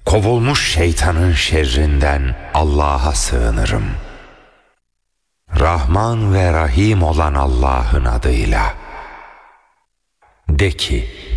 Kovulmuş şeytanın şerrinden Allah'a sığınırım. Rahman ve Rahim olan Allah'ın adıyla. De ki,